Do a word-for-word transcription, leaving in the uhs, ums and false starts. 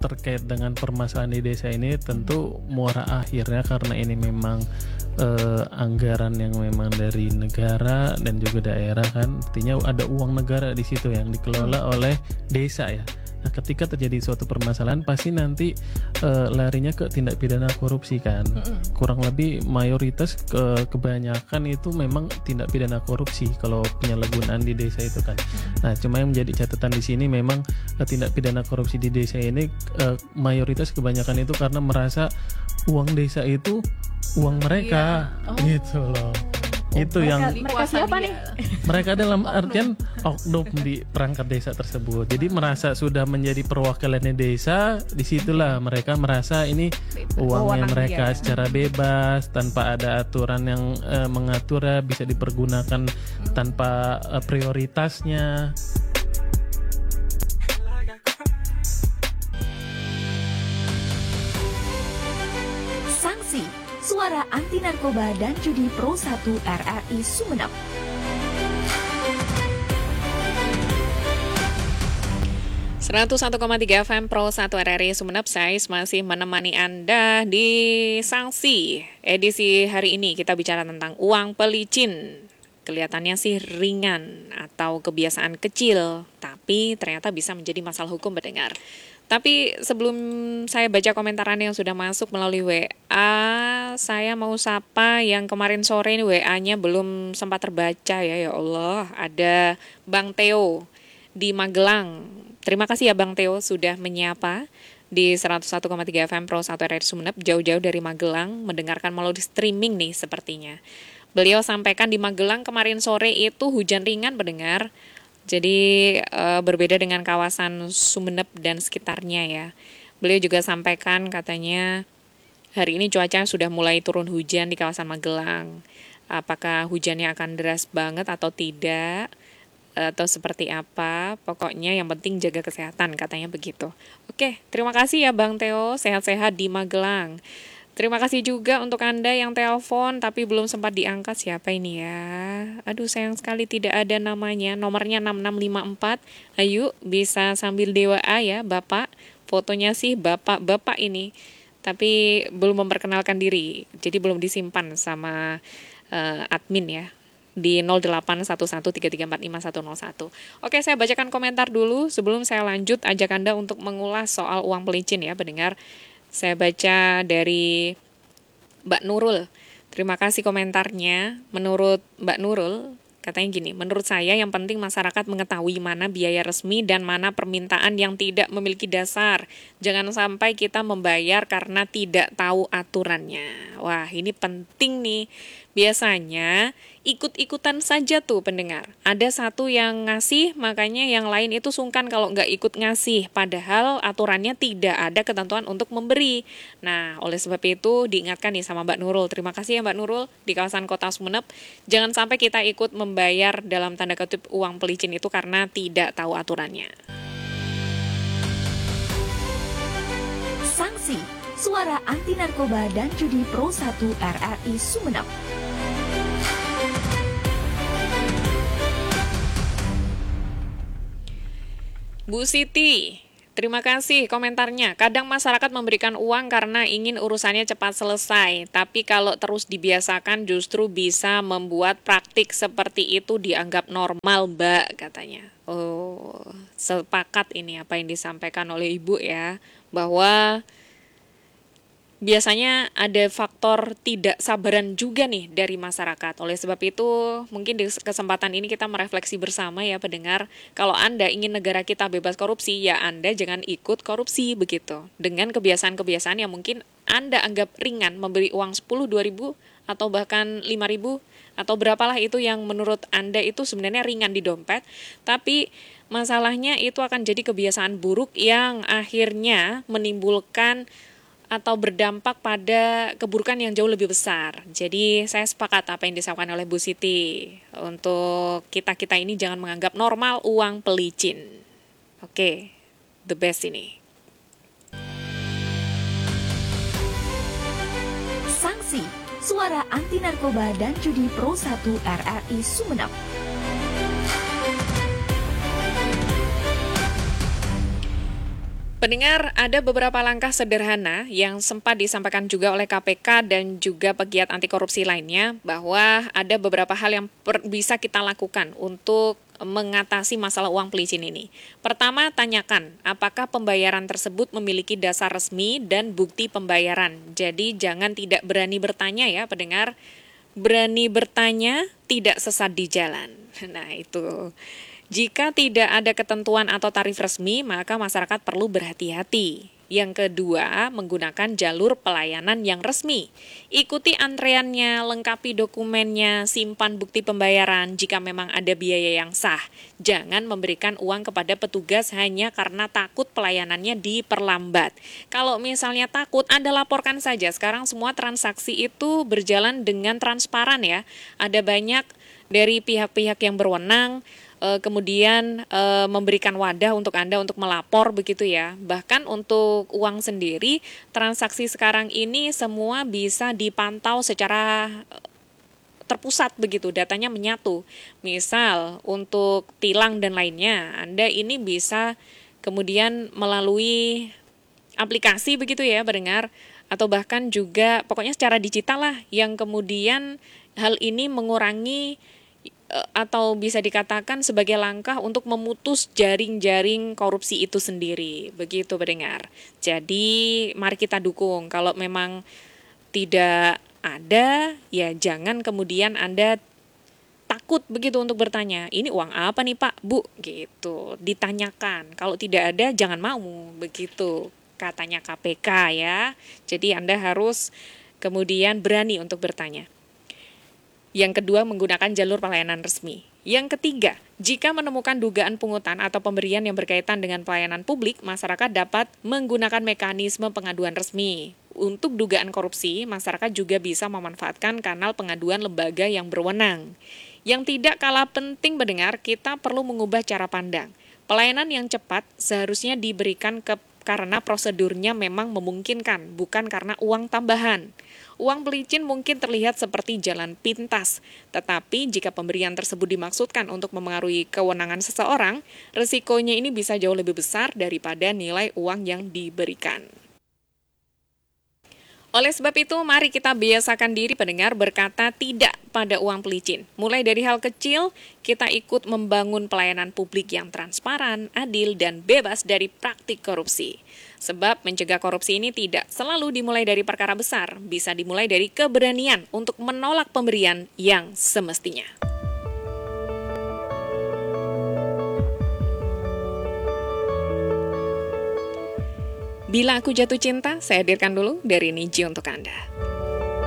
terkait dengan permasalahan di desa ini tentu muara akhirnya karena ini memang eh, anggaran yang memang dari negara dan juga daerah kan, artinya ada uang negara di situ yang dikelola oleh desa ya. Nah, ketika terjadi suatu permasalahan pasti nanti uh, larinya ke tindak pidana korupsi kan. Mm-mm. Kurang lebih mayoritas ke kebanyakan itu memang tindak pidana korupsi kalau penyalahgunaan di desa itu kan. Mm-hmm. Nah, cuma yang menjadi catatan di sini memang uh, tindak pidana korupsi di desa ini uh, mayoritas kebanyakan itu karena merasa uang desa itu uang mereka, yeah. oh. gitu loh. Oh, itu mereka, yang mereka siapa nih? Mereka dalam artian oknum di perangkat desa tersebut. Jadi merasa sudah menjadi perwakilannya desa, disitulah mereka merasa ini uangnya mereka dia. Secara bebas tanpa ada aturan yang uh, mengatur, bisa dipergunakan tanpa uh, prioritasnya. Sanksi Suara Anti Narkoba dan Judi Pro satu R R I Sumeneb. seratus satu koma tiga F M Pro satu R R I Sumeneb, saya masih menemani Anda di Sanksi. Edisi hari ini kita bicara tentang uang pelicin. Kelihatannya sih ringan atau kebiasaan kecil, tapi ternyata bisa menjadi masalah hukum pendengar. Tapi sebelum saya baca komentaran yang sudah masuk melalui W A, saya mau sapa yang kemarin sore ini W A-nya belum sempat terbaca ya, ya Allah. Ada Bang Theo di Magelang. Terima kasih ya Bang Theo sudah menyapa di seratus satu koma tiga F M Pro satu R R I Sumeneb, jauh-jauh dari Magelang, mendengarkan melalui streaming nih sepertinya. Beliau sampaikan di Magelang kemarin sore itu hujan ringan pendengar. Jadi e, berbeda dengan kawasan Sumeneb dan sekitarnya ya. Beliau juga sampaikan katanya hari ini cuaca sudah mulai turun hujan di kawasan Magelang. Apakah hujannya akan deras banget atau tidak? Atau seperti apa? Pokoknya yang penting jaga kesehatan katanya begitu. Oke, terima kasih ya Bang Theo, sehat-sehat di Magelang. Terima kasih juga untuk Anda yang telepon tapi belum sempat diangkat. Siapa ini ya? Aduh sayang sekali tidak ada namanya. Nomornya enam enam lima empat. Ayo bisa sambil D W A ya Bapak. Fotonya sih Bapak-Bapak ini. Tapi belum memperkenalkan diri. Jadi belum disimpan sama uh, admin ya. Di nol delapan satu satu tiga tiga empat lima satu nol satu. Oke, saya bacakan komentar dulu sebelum saya lanjut ajak Anda untuk mengulas soal uang pelicin ya pendengar. Saya baca dari Mbak Nurul. Terima kasih komentarnya. Menurut Mbak Nurul, katanya gini, menurut saya yang penting masyarakat mengetahui mana biaya resmi dan mana permintaan yang tidak memiliki dasar. Jangan sampai kita membayar karena tidak tahu aturannya. Wah, ini penting nih. Biasanya ikut-ikutan saja tuh pendengar. Ada satu yang ngasih, makanya yang lain itu sungkan kalau nggak ikut ngasih. Padahal aturannya tidak ada ketentuan untuk memberi. Nah, oleh sebab itu diingatkan nih sama Mbak Nurul. Terima kasih ya Mbak Nurul di kawasan Kota Sumeneb. Jangan sampai kita ikut membayar dalam tanda kutip uang pelicin itu karena tidak tahu aturannya. Sanksi Suara Anti Narkoba dan Judi Pro satu R R I Sumeneb. Bu Siti, terima kasih komentarnya. Kadang masyarakat memberikan uang karena ingin urusannya cepat selesai. Tapi kalau terus dibiasakan justru bisa membuat praktik seperti itu dianggap normal, Mbak, katanya. Oh, sepakat ini apa yang disampaikan oleh Ibu ya. Bahwa biasanya ada faktor tidak sabaran juga nih dari masyarakat. Oleh sebab itu, mungkin di kesempatan ini kita merefleksi bersama ya pendengar. Kalau Anda ingin negara kita bebas korupsi, ya Anda jangan ikut korupsi begitu. Dengan kebiasaan-kebiasaan yang mungkin Anda anggap ringan, memberi uang sepuluh, dua ribu, atau bahkan lima ribu, atau berapalah itu yang menurut Anda itu sebenarnya ringan di dompet. Tapi masalahnya itu akan jadi kebiasaan buruk yang akhirnya menimbulkan atau berdampak pada keburukan yang jauh lebih besar. Jadi saya sepakat apa yang disampaikan oleh Bu Siti. Untuk kita-kita ini jangan menganggap normal uang pelicin. Oke, the best ini. Sanksi Suara Anti Narkoba dan Judi Pro satu R R I Sumeneb. Pendengar, ada beberapa langkah sederhana yang sempat disampaikan juga oleh K P K dan juga pegiat anti korupsi lainnya bahwa ada beberapa hal yang per- bisa kita lakukan untuk mengatasi masalah uang pelicin ini. Pertama, tanyakan apakah pembayaran tersebut memiliki dasar resmi dan bukti pembayaran. Jadi jangan tidak berani bertanya ya pendengar, berani bertanya tidak sesat di jalan. Nah itu. Jika tidak ada ketentuan atau tarif resmi, maka masyarakat perlu berhati-hati. Yang kedua, menggunakan jalur pelayanan yang resmi. Ikuti antreannya, lengkapi dokumennya, simpan bukti pembayaran jika memang ada biaya yang sah. Jangan memberikan uang kepada petugas hanya karena takut pelayanannya diperlambat. Kalau misalnya takut, Anda laporkan saja. Sekarang semua transaksi itu berjalan dengan transparan ya. Ada banyak dari pihak-pihak yang berwenang, kemudian e, memberikan wadah untuk Anda untuk melapor begitu ya. Bahkan untuk uang sendiri, transaksi sekarang ini semua bisa dipantau secara terpusat begitu, datanya menyatu. Misal untuk tilang dan lainnya, Anda ini bisa kemudian melalui aplikasi begitu ya, pendengar, atau bahkan juga pokoknya secara digital lah, yang kemudian hal ini mengurangi atau bisa dikatakan sebagai langkah untuk memutus jaring-jaring korupsi itu sendiri. Begitu pendengar. Jadi mari kita dukung. Kalau memang tidak ada, ya jangan kemudian Anda takut begitu untuk bertanya, ini uang apa nih Pak, Bu? Gitu, ditanyakan. Kalau tidak ada, jangan mau. Begitu katanya K P K ya. Jadi Anda harus kemudian berani untuk bertanya. Yang kedua, menggunakan jalur pelayanan resmi. Yang ketiga, jika menemukan dugaan pungutan atau pemberian yang berkaitan dengan pelayanan publik, masyarakat dapat menggunakan mekanisme pengaduan resmi. Untuk dugaan korupsi, masyarakat juga bisa memanfaatkan kanal pengaduan lembaga yang berwenang. Yang tidak kalah penting mendengar, kita perlu mengubah cara pandang. Pelayanan yang cepat seharusnya diberikan ke karena prosedurnya memang memungkinkan, bukan karena uang tambahan. Uang pelicin mungkin terlihat seperti jalan pintas, tetapi jika pemberian tersebut dimaksudkan untuk memengaruhi kewenangan seseorang, resikonya ini bisa jauh lebih besar daripada nilai uang yang diberikan. Oleh sebab itu, mari kita biasakan diri pendengar berkata tidak pada uang pelicin. Mulai dari hal kecil, kita ikut membangun pelayanan publik yang transparan, adil, dan bebas dari praktik korupsi. Sebab mencegah korupsi ini tidak selalu dimulai dari perkara besar, bisa dimulai dari keberanian untuk menolak pemberian yang semestinya. Bila Aku Jatuh Cinta, saya hadirkan dulu dari Niji untuk Anda.